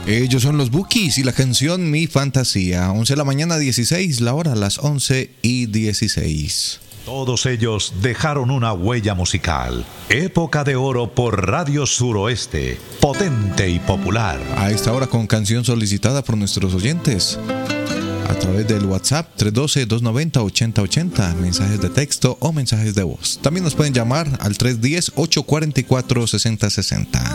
Ellos son los Bukis y la canción Mi Fantasía. 11 de la mañana, 16, la hora, las 11:16. Todos ellos dejaron una huella musical. Época de oro por Radio Suroeste, potente y popular. A esta hora con canción solicitada por nuestros oyentes a través del WhatsApp 312-290-8080, mensajes de texto o mensajes de voz. También nos pueden llamar al 310-844-6060.